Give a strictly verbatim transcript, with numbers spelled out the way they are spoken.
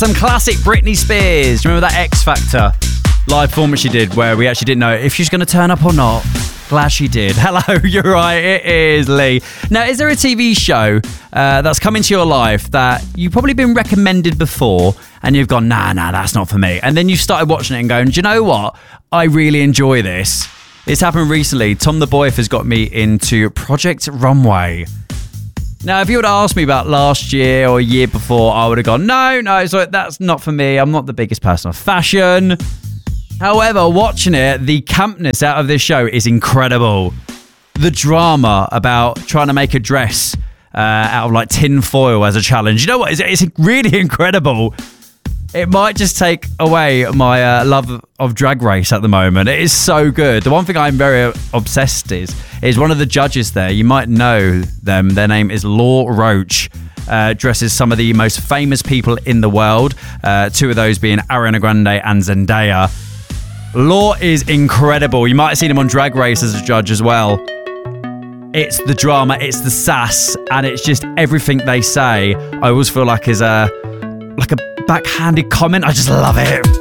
some classic Britney Spears. Remember that X Factor live performance she did where we actually didn't know if she's going to turn up or not? Glad she did. Hello, you're right, it is Lee. Now, is there a T V show uh, that's come into your life that you've probably been recommended before and you've gone, nah, nah, that's not for me. And then you started watching it and going, do you know what? I really enjoy this. It's happened recently. Tom the Boyf has got me into Project Runway. Now, if you would have asked me about last year or a year before, I would have gone, no, no, so that's not for me. I'm not the biggest person of fashion. However, watching it, the campness out of this show is incredible. The drama about trying to make a dress uh, out of like tin foil as a challenge. You know what? It's, it's really incredible. It might just take away my uh, love of Drag Race at the moment. It is so good. The one thing I'm very obsessed is, is one of the judges there. You might know them. Their name is Law Roach. Uh, dresses some of the most famous people in the world. Uh, two of those being Ariana Grande and Zendaya. Law is incredible. You might have seen him on Drag Race as a judge as well. It's the drama, it's the sass, and it's just everything they say. I always feel like is a like a backhanded comment. I just love it.